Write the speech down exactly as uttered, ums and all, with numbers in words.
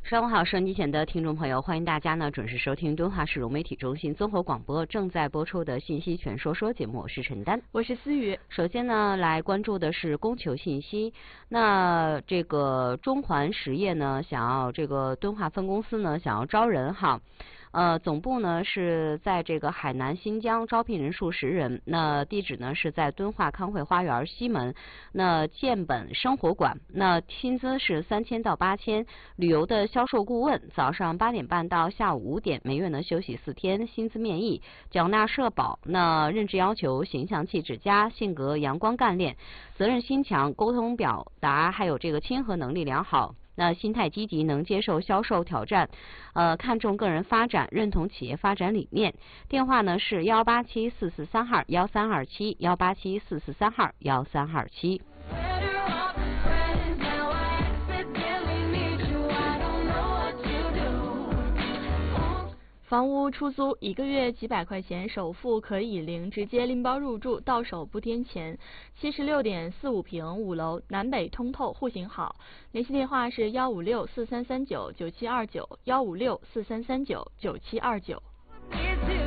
上午好，收音机前的听众朋友，欢迎大家呢准时收听敦化市融媒体中心综合广播正在播出的信息全说说节目，我是陈丹， 我是思雨。 首先呢，来关注的是供求信息。那这个中环实业呢，想要这个敦化分公司呢，想要招人哈。呃，总部呢是在这个海南新疆，招聘人数十人。那地址呢是在敦化康汇花园西门，那建本生活馆。那薪资是三千到八千。旅游的销售顾问，早上八点半到下午五点，每月呢休息四天，薪资面议，缴纳社保。那任职要求：形象气质佳，性格阳光干练，责任心强，沟通表达还有这个亲和能力良好。那心态积极，能接受销售挑战，呃，看重个人发展，认同企业发展理念。电话呢是幺八七四四三二幺三二七幺八七四四三二幺三二七。 房屋出租一个月几百块钱，首付可以零，直接拎包入住，到手不添钱。七十六点四五平，五楼，南北通透，户型好。联系电话是幺五六四三三九九七二九幺五六四三三九九七二九。